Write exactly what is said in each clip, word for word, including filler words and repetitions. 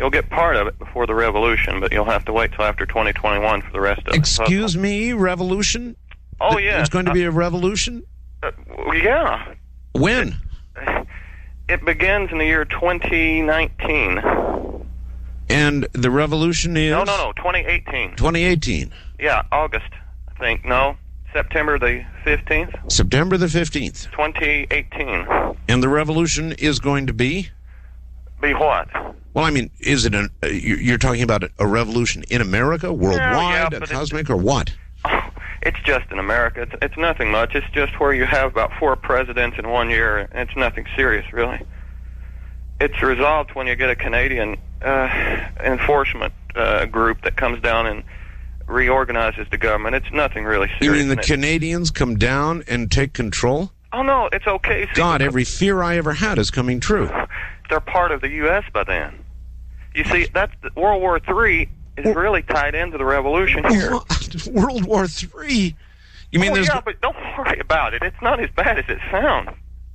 You'll get part of it before the revolution, but you'll have to wait till after twenty twenty-one for the rest of it. Excuse me, revolution? Oh, yeah. There's going to be a revolution? Uh, yeah. When? It begins in the year twenty nineteen. And the revolution is? No, no, no, twenty eighteen. twenty eighteen. Yeah, August, I think. No, September the fifteenth. September the fifteenth. twenty eighteen. And the revolution is going to be? Be what? Well, I mean, is it an, uh, you're talking about a revolution in America, worldwide, yeah, a cosmic, or what? Oh, it's just in America. It's, it's nothing much. It's just where you have about four presidents in one year. It's nothing serious, really. It's resolved when you get a Canadian uh, enforcement uh, group that comes down and reorganizes the government. It's nothing really serious. You mean the it, Canadians come down and take control? Oh, no, it's okay. See, God, every fear I ever had is coming true. They're part of the U S by then. You see, that's World War Three is well, really tied into the revolution here. World War Three? You mean oh, there's... yeah, but don't worry about it. It's not as bad as it sounds.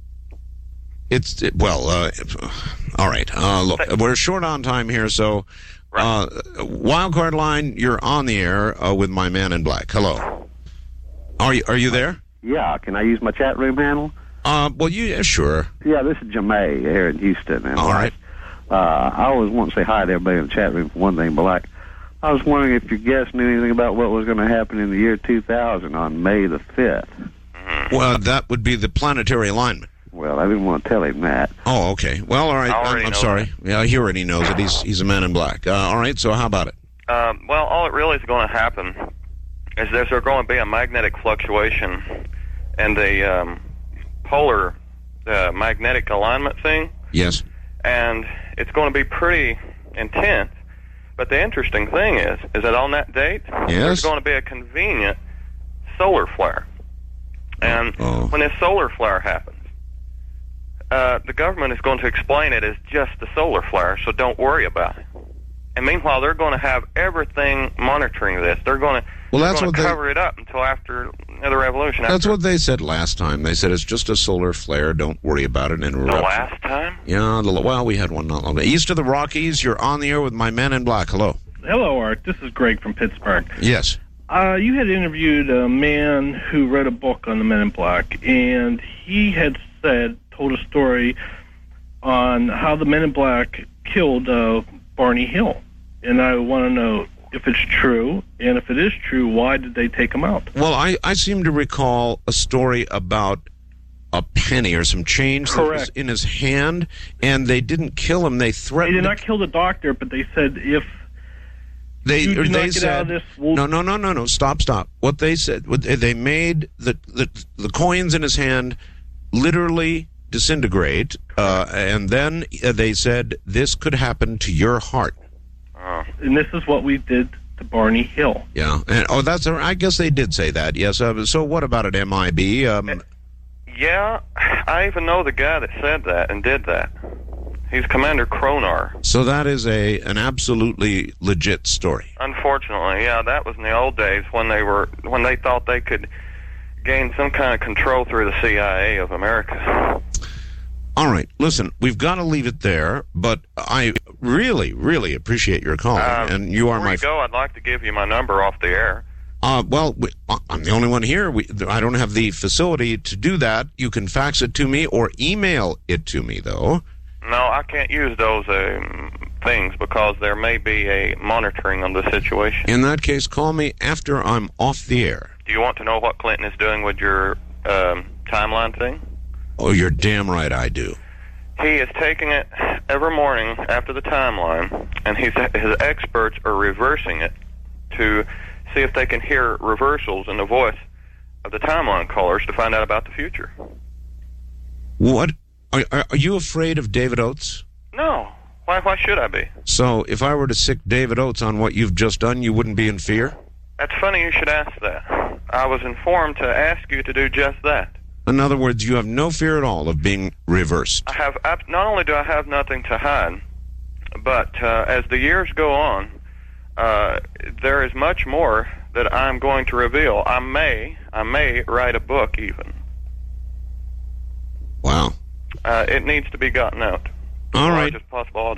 It's, it, well, uh, all right. Uh, look, we're short on time here, so... Right. Uh, Wildcard Line, you're on the air uh, with my man in black. Hello. Are you, are you there? Yeah, can I use my chat room handle? Uh, well, you, yeah, sure. Yeah, this is Jamay here in Houston. And all right. Uh, I always want to say hi to everybody in the chat room for one thing, but like, I was wondering if your guest knew anything about what was going to happen in the year two thousand on May the fifth. Well, that would be the planetary alignment. Well, I didn't want to tell him that. Oh, okay. Well, all right. I'm, I'm sorry. That. Yeah, he already knows it. He's he's a man in black. Uh, all right, so how about it? Um, well, all it really is going to happen is there's going to be a magnetic fluctuation and the um, polar uh, magnetic alignment thing. Yes. And it's going to be pretty intense. But the interesting thing is, is that on that date, yes, there's going to be a convenient solar flare. And oh. when this solar flare happens, uh, the government is going to explain it as just a solar flare, so don't worry about it. And meanwhile, they're going to have everything monitoring this. They're going to, well, that's going what to they, cover it up until after the revolution. That's after. what they said last time. They said it's just a solar flare. Don't worry about it. Interruption. The last time? Yeah. The, well, we had one not long ago. East of the Rockies, you're on the air with my man in black. Hello. Hello, Art. This is Greg from Pittsburgh. Yes. Uh, you had interviewed a man who wrote a book on the Men in Black, and he had said, told a story on how the Men in Black killed uh, Barney Hill. And I want to know if it's true, and if it is true, why did they take him out? Well, I, I seem to recall a story about a penny or some change that was in his hand, and they didn't kill him. They threatened. They did not kill the doctor, but they said if they you do they not get said out of this, we'll... no, no, no, no, no. Stop, stop. What they said, what they, they made the, the the coins in his hand literally disintegrate, uh, and then they said this could happen to your heart. And this is what we did to Barney Hill. Yeah. And, oh, that's. I guess they did say that. Yes. Uh, so what about it, M I B? Um, yeah, I even know the guy that said that and did that. He's Commander Kronar. So that is a an absolutely legit story. Unfortunately, yeah, that was in the old days when they were when they thought they could gain some kind of control through the C I A of America. All right, listen, we've got to leave it there, but I really, really appreciate your call, uh, and you are before my... you go, I'd like to give you my number off the air. Uh, well, we, I'm the only one here. We, I don't have the facility to do that. You can fax it to me or email it to me, though. No, I can't use those um, things because there may be a monitoring of the situation. In that case, call me after I'm off the air. Do you want to know what Clinton is doing with your um, timeline thing? Oh, you're damn right I do. He is taking it every morning after the timeline, and he's, his experts are reversing it to see if they can hear reversals in the voice of the timeline callers to find out about the future. What? Are, are you afraid of David Oates? No. Why, why should I be? So if I were to sick David Oates on what you've just done, you wouldn't be in fear? That's funny you should ask that. I was informed to ask you to do just that. In other words, you have no fear at all of being reversed. I have. Not only do I have nothing to hide, but uh, as the years go on, uh, there is much more that I'm going to reveal. I may, I may write a book even. Wow. Uh, it needs to be gotten out. All right. As possible.